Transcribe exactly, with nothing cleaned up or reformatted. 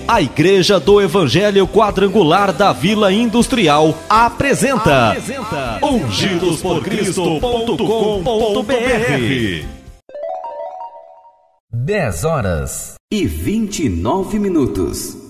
A Igreja do Evangelho Quadrangular da Vila Industrial apresenta, apresenta ungidos por cristo ponto com ponto br. dez horas e vinte e nove minutos.